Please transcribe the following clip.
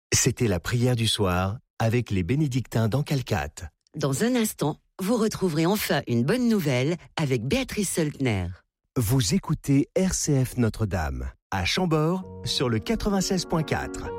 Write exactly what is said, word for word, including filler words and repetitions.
C'était la prière du soir avec les bénédictins d'Ancalcat. Dans un instant, vous retrouverez enfin une bonne nouvelle avec Béatrice Söldner. Vous écoutez R C F Notre-Dame, à Chambord, sur le quatre-vingt-seize point quatre.